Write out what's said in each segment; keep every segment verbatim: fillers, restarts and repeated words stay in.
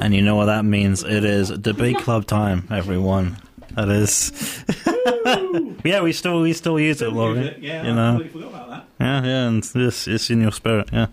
And you know what that means? It is debate club time, everyone. That is. Yeah, we still we still use it, Laurie. It. Yeah, you know. I forgot about that. Yeah, yeah, and it's, it's in your spirit, yeah.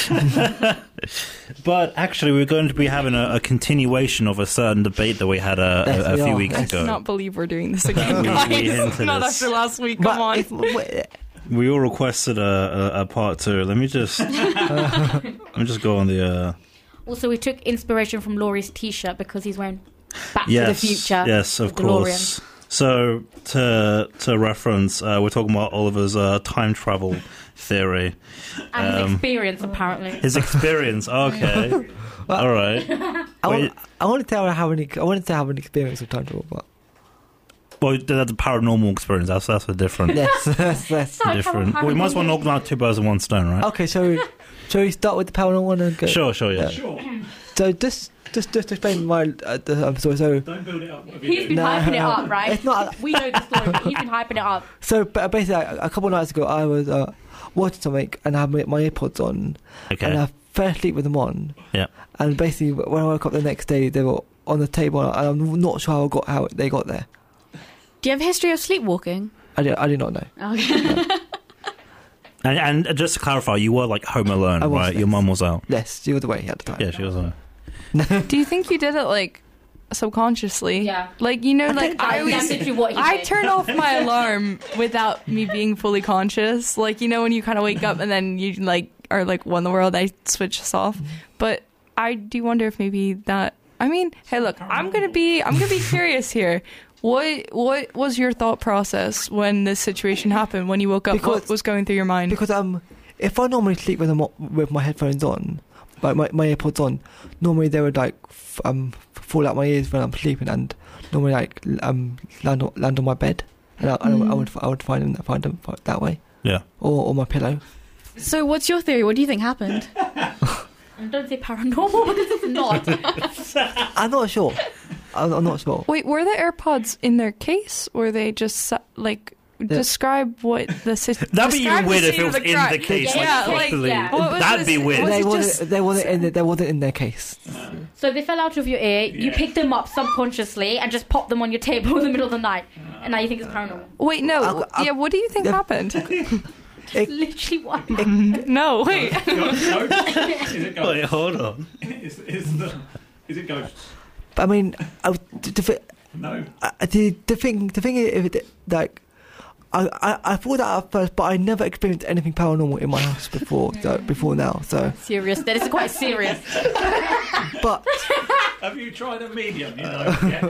But actually, we're going to be having a, a continuation of a certain debate that we had a, yes, a, a we few are. weeks yes. ago. I cannot believe we're doing this again, we, guys. we hinted Not this. after last week, come on. If, wait, We all requested a, a, a part two. Let me just let me just go on the. Uh... Also, we took inspiration from Laurie's T-shirt because he's wearing Back yes, to the Future. Yes, of course. So to to reference, uh, we're talking about Oliver's uh, time travel theory and his um, experience, apparently. His experience. Okay. All right. I, want, I want to tell how many. I wanted to have an experience of time travel, but. Well, that's a paranormal experience. That's that's a different. Yes, that's, that's different. Well, we might as well knock down two birds with one stone, right? Okay, so shall we start with the paranormal one and go? Sure, sure, yeah. yeah. Sure. So just just just to explain my. Uh, the, I'm sorry. So don't build it up. He's been no, hyping it up, right? It's not. We know the story, but he's been hyping it up. So basically, a, a couple of nights ago, I was uh, watching something and I had my, my AirPods on, Okay. and I fell asleep with them on. Yeah. And basically, when I woke up the next day, they were on the table, and I'm not sure how I got how they got there. Do you have a history of sleepwalking? I did, I did not know. Okay. No. And, and just to clarify, you were like home alone, I was, right? yes. Your mum was out. Yes, she was away at the time. Yeah, she was away. Do you think you did it like subconsciously? Yeah. Like, you know, I like think I that's always definitely what he I did. turn off my alarm without me being fully conscious. Like, you know, when you kind of wake up and then you like are like, what in the world? I switch this off. But I do wonder if maybe that. I mean, hey, look, I'm gonna be I'm gonna be curious here. What what was your thought process when this situation happened? When you woke up, Because- what was going through your mind? Because um, if I normally sleep with them with my headphones on, like my my AirPods on, normally they would like f- um fall out my ears when I'm sleeping, and normally like um land on, land on my bed, and I, Mm. I, I would I would find them find them that way, Yeah. or or my pillow. So what's your theory? What do you think happened? And don't say paranormal because it's not. I'm not sure. I'm, I'm not sure. Wait, were the AirPods in their case, or they just sa- like describe what the situation? That'd be even weird if it was in the case, Yeah, like like, properly. yeah. What was That'd be this- weird. was They it wasn't. just- They wasn't in. The, they wasn't in their case. So they fell out of your ear, you Yeah. picked them up subconsciously and just popped them on your table in the middle of the night. And now you think it's paranormal. Wait, no. I'll- I'll- yeah, what do you think Yeah. happened? It- Literally what? No, wait. Ghosts? Is it ghosts? Wait, hold on. Is, is, the, is it ghosts? I mean, I, the, the, No. the the thing the thing is, if it, like, I, I I thought that at first, but I never experienced anything paranormal in my house before. So, before now, so. Serious. That is quite serious. But Have you tried a medium? You know, yeah.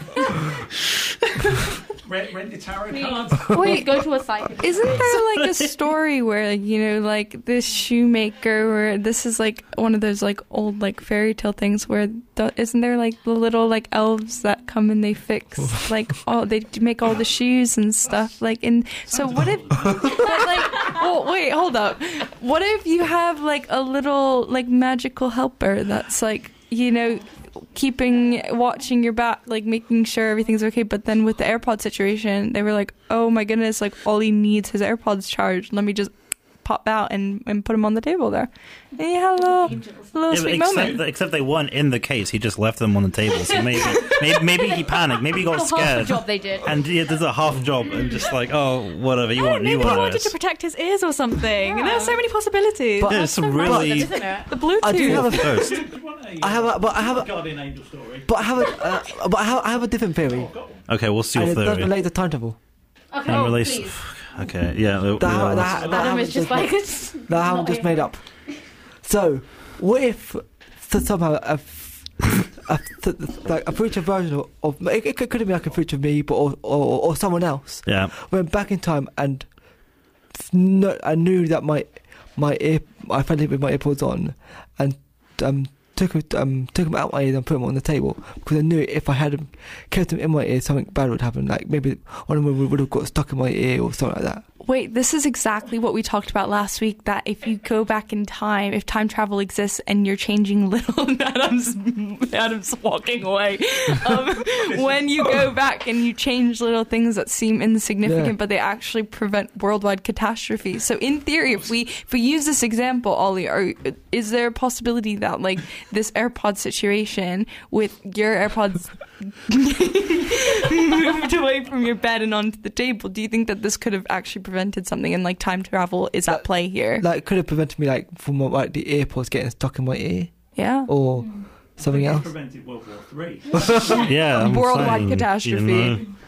rent, rent your tarot cards. Wait, Go to a psychic. isn't there like a story where, like, you know, like this shoemaker, where this is like one of those like old like fairy tale things where the, isn't there like the little like elves that come and they fix like all they make all the shoes and stuff, like, and so what if but like well wait hold up what if you have like a little like magical helper that's like, you know, keeping watching your back, like making sure everything's okay, but then with the AirPod situation they were like, oh my goodness, like all he needs his AirPods charged, let me just pop out and, and put him on the table there, and you had a little, a little Yeah, but sweet except, moment. except they weren't in the case. He just left them on the table. So maybe, maybe, maybe he panicked. Maybe he got Half the scared. job they did. And yeah, there's a half job, and just like, oh, whatever you want, you Maybe he want wanted this. to protect his ears or something. Yeah. There's so many possibilities. But- There's some But- really. Isn't it? The I do Bluetooth. have a, Ghost. You want a, I have a, but I have a, Guardian Angel story. but I have a, uh, but I have, I have a different theory, Okay, what's your and it does theory? relate to time travel. Okay, And oh, release- please. Okay, yeah. we- That, we- that, that, Adam I is just haven't like... it's that I haven't not just here. made up. So, what if so somehow a, a, like a future version of, of it, it could be like a future me, but or, or, or someone else yeah. went back in time and no, I knew that my my ear I fell in with my AirPods on and um took it- um took them out my ears and put them on the table because I knew if I had them kept them in my ear something bad would happen, like maybe one of them would have got stuck in my ear or something like that. Wait, this is exactly what we talked about last week, that if you go back in time, if time travel exists and you're changing little... Adam's, Adam's walking away. Um, when you go back and you change little things that seem insignificant, Yeah. but they actually prevent worldwide catastrophe. So in theory, if we if we use this example, Ollie, are, is there a possibility that like this AirPod situation with your AirPods moved away from your bed and onto the table, do you think that this could have actually prevented something, and like time travel is at play here? Like, could have prevented me like from like the earpods getting stuck in my ear, Yeah. or something It else. prevented World War Three. Yeah, I'm Worldwide saying, catastrophe. you know.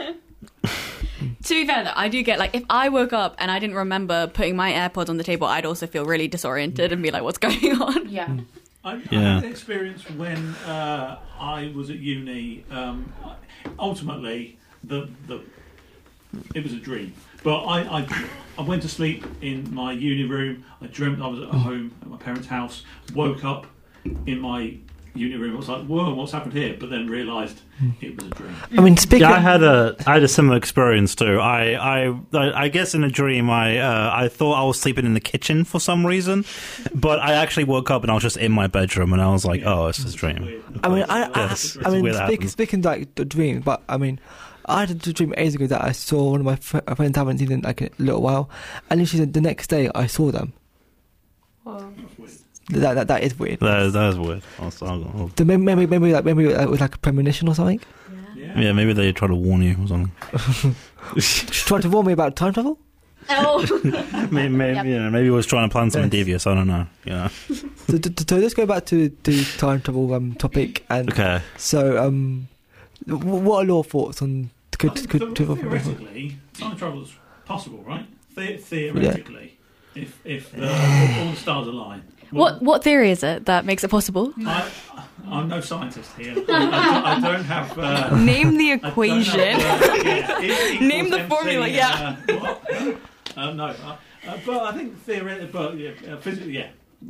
To be fair, though, I do get like if I woke up and I didn't remember putting my AirPods on the table, I'd also feel really disoriented and be like, "What's going on?" Yeah. I, I Yeah. had an experience when uh, I was at uni. Um, ultimately, the the it was a dream. But I, I I went to sleep in my uni room. I dreamt I was at home at my parents' house. Woke up in my uni room. I was like, "Whoa, what's happened here?" But then realised it was a dream. I mean, speaking. Yeah, I had a I had a similar experience too. I I I guess in a dream, I uh, I thought I was sleeping in the kitchen for some reason, but I actually woke up and I was just in my bedroom, and I was like, oh, it's a dream. Weird. I mean, I, I, Yes, I mean, weird that speak, happens. speaking like the dream, but I mean, I had a dream ages ago that I saw one of my fr- friends I haven't seen in like a little while, and literally the next day I saw them. That's weird. That that, that is weird. That is, that is weird. Also, I'll- So maybe maybe maybe like maybe it was like a premonition or something. Yeah. yeah, maybe they try to warn you or something. Trying to warn me about time travel. Oh. maybe maybe, Yep. you know, maybe he was trying to plan something Yes. devious. I don't know. You know. So, so, so let's go back to the time travel um, topic. And Okay. so, um, wh- what are your thoughts on could I think could the- could theoretically, time travel is possible, right? The- theoretically, if if the, all the stars align. What what theory is it that makes it possible? I, I'm no scientist here. I, I, don't, I don't have. Uh, Name the I don't equation. have, uh, yeah, it equals Name the M C, formula, yeah. Uh, what? Uh, no, uh, uh, but I think theoretically, but yeah, uh, physically, yeah.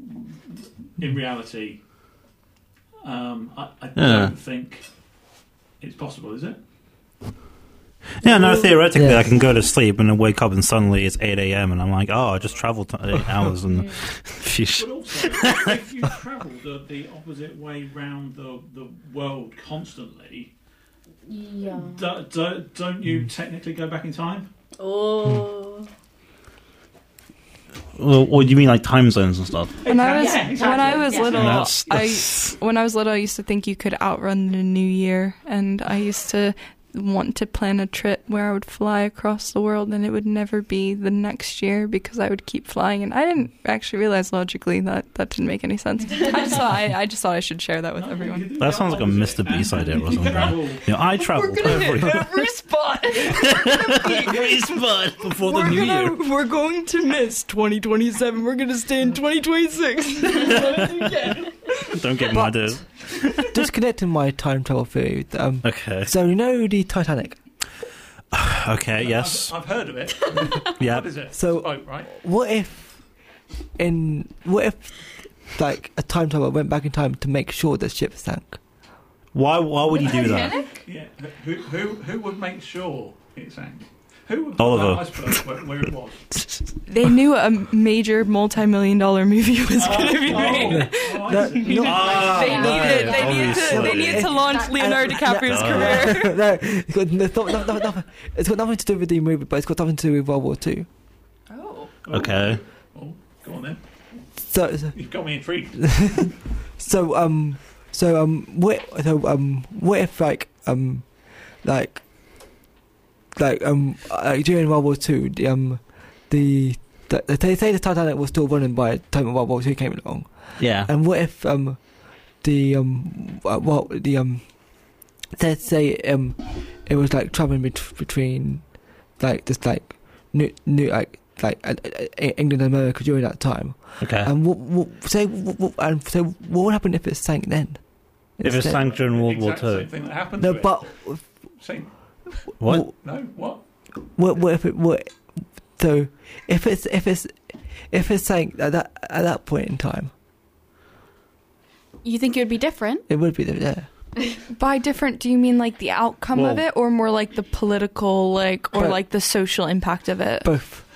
In reality, um, I, I Yeah. don't think it's possible. Is it? Yeah, no. Theoretically, Yeah. I can go to sleep and then wake up and suddenly it's eight a.m. and I'm like, oh, I just travelled t- eight hours and. But also, if you travel the, the opposite way round the, the world constantly, Yeah. do, do, don't you technically go back in time? Oh, Well, what do you mean, like time zones and stuff? When I was Yeah, exactly. when I was Yeah. little, That's- I that's- when I was little, I used to think you could outrun the new year, and I used to want to plan a trip where I would fly across the world, and it would never be the next year because I would keep flying. And I didn't actually realize logically that that didn't make any sense. I just thought I, I just thought I should share that with No, you everyone. do That the sounds like a opposite, Mister Beast and idea or you something. travel- You know, I travelled every every spot. every spot before the We're new gonna, year. we're going to miss twenty twenty-seven. We're gonna stay in twenty twenty-six. Don't give me But- ideas. just connecting my time travel theory. Um, Okay. so you know the Titanic. Okay. Yes. I've, I've heard of it. Yeah. What is it? So- Boat, right? What if in what if like a time traveler went back in time to make sure the ship sank? Why? Why would you do that? Yeah. Who who who would make sure it sank? Who would put Oliver. that iceberg where, where it was? They knew a major multi-million dollar movie was going to be made. Oh, I No, see. no. Ah, They needed, they, needed to, obviously. they needed to launch Leonardo DiCaprio's Uh, career. no, it's got, it's, got, no, no, no, it's got nothing to do with the movie, but it's got something to do with World War Two. oh. Oh, Okay. Oh, go on then. So, so, You've got me intrigued. so um, so um, what, so um, what if like um, like, like um, uh, during World War Two, the um, the, the they say the Titanic was still running by the time World War Two came along. Yeah. And what if um the um uh, well the um let's say um it was like traveling bet- between like just like new new like like uh, uh, England and America during that time. Okay. And what, what say what, what, and so what would happen if it sank then? If it Instead? sank during World War Exact Two. Same thing that happened. No, to it. but Same. What? No. What? what what if it what so if it's if it's if it sank at that at that point in time, You think it would be different? it would be the yeah. By different, do you mean like the outcome of Well- it, or more like the political, like, or Both. like the social impact of it? Both.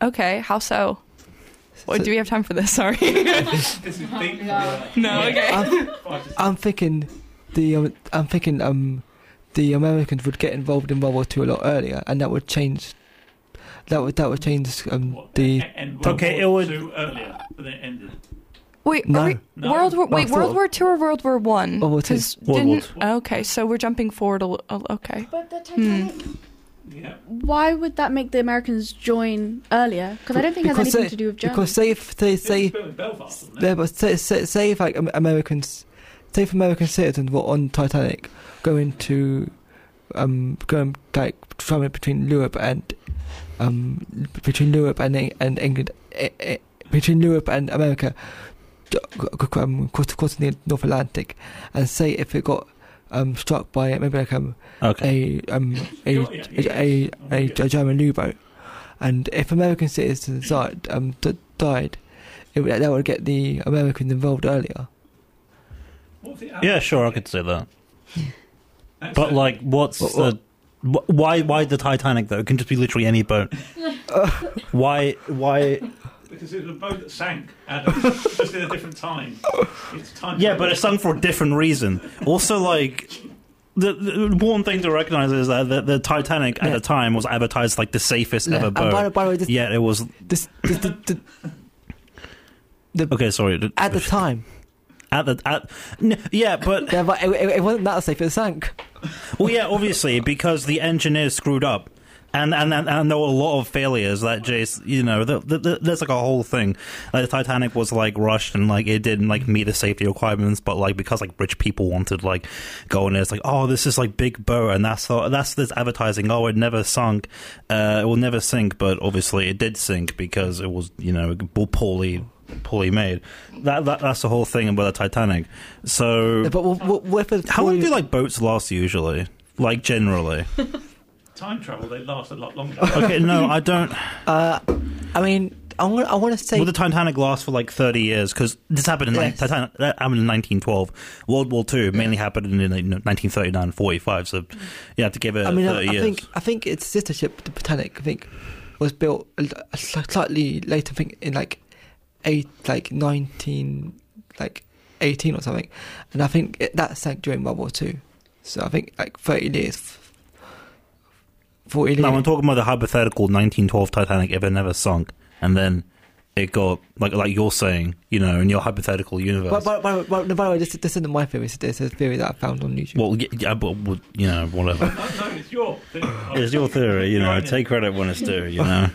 Okay, how so? Or do we have time for this? Sorry. This is deep. uh, No, okay. I'm, I'm thinking the um, I'm thinking um the Americans would get involved in World War Two a lot earlier, and that would change. That would that would change um What, the. and World Okay, War it would- Two earlier, but then it ended. Wait, No. are we, No. World War, wait, Well, World War Two or World War One? World War Two. 'Cause World War didn't- Okay, so we're jumping forward a little. oh, Okay. But the Titanic. Yeah. Why would that make the Americans join earlier? Because I don't think it has Because anything they- to do with Germany. Because say if they It was say built in Belfast, wasn't it? yeah, but say, say, say if like Am- Americans, say if American citizens were on Titanic, going to, um, going like traveling between Europe and, um, between Europe and Eng- and England, eh, eh, between Europe and America, d- c- c- um, cross- crossing the North Atlantic, and say if it got um struck by maybe like um Okay. a um a Sure, yeah, yeah. a, a, a, a German U-boat, and if American citizens died, um d- died, it, would- that would get the Americans involved earlier. What if it Yeah, sure, I could say that. That's But a- like, what's What- the wh- why why the Titanic though? It can just be literally any boat. Why why? because it was a boat that sank at a, just at a different time. It's time. Yeah, but it's sung for a different reason. Also, like. The, the important thing to recognize is that the, the Titanic at Yeah. the time was advertised like the safest Yeah, ever and boat. by, the- by the way, this, Yet it was this, this, the, the, the, okay. Sorry, the- at the time, at the at n- yeah, but yeah, but it, it, it wasn't that safe. It sank. well, yeah, obviously because the engineers screwed up, and and and, and there were a lot of failures that just you know the, the, the, there's like a whole thing. Like the Titanic was like rushed and like it didn't like meet the safety requirements, but like because like rich people wanted like go in there, it's like oh this is like big boat and that's all, that's this advertising. Oh, it never sunk, uh, it will never sink, but obviously it did sink because it was you know poorly poorly made. That, that that's the whole thing about the Titanic. So Yeah, but what, what, what if it's how long poorly- do like boats last usually? Like generally? time travel. They last a lot longer. Okay, no, I don't. Uh, I mean, I want I want to say Will the Titanic last for like thirty years? Because this happened in Yes. like, Titanic that happened in nineteen twelve. World War Two mainly happened in like, nineteen thirty-nine and forty-five. So you have to give it I mean, I, thirty I years. think I think its sister ship, the Titanic, I think, was built a, a slightly later. I think in like eight, like nineteen, like eighteen or something, and I think it, that sank during World War Two. So I think like thirty years, forty No, years. I'm talking about the hypothetical nineteen twelve Titanic if it never sunk, and then it got like like you're saying, you know, in your hypothetical universe. But, but, but, but, no, by the way, this, this isn't my theory. It's a theory that I found on YouTube. well, y- yeah, but well, you know, whatever. no, no, it's your thing. It's your theory, you know. Right. Take credit when it's due, you know.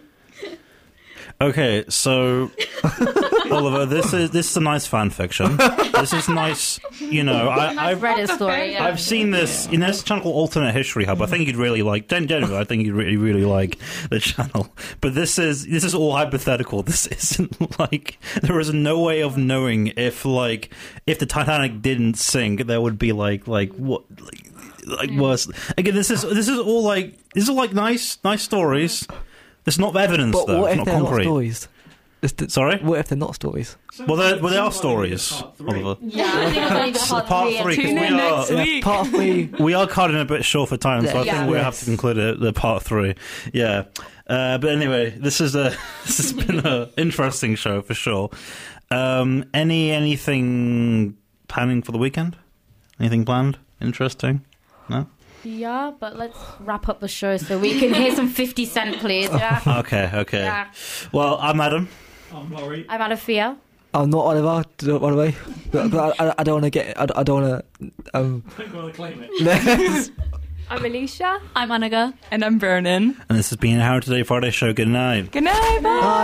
Okay, so Oliver, this is this is a nice fan fiction. This is nice, you know. I, I've I've read a story. Yeah. I've seen this. You know, this channel called Alternate History Hub. I think you'd really like. gen- Generally, I think you'd really, really like the channel. But this is this is all hypothetical. This isn't like there is no way of knowing if like if the Titanic didn't sink, there would be like like what like, like worse. Again, this is this is all like these are like nice nice stories. There's not evidence But though. what It's if not they're concrete. not stories? It's the- Sorry? What if they're not stories? Well, there, well, they are Something like stories. part three. Oliver. Yeah, I think I've only got part, Part three. and- three, 'cause Tune we in are- next yeah, week. Part three. We are cutting a bit short for time, so I Yeah. think we have Yes. to conclude it, the part three. Yeah, uh, but anyway, this is a this has been an interesting show for sure. Um, any anything planning for the weekend? Anything planned? Interesting? No. Yeah, but let's wrap up the show so we can hear some fifty Cent, please. Yeah. Okay, okay. Yeah. Well, I'm Adam. I'm Laurie. I'm Alafia. I'm not Oliver, by the way. But, but I, I don't want to get. I, I don't want to. Um, I think I'm going to claim it. I'm Alicia. I'm Anaga. And I'm Vernon. And this has been How Today Friday Show. Good night. Good night. Bye.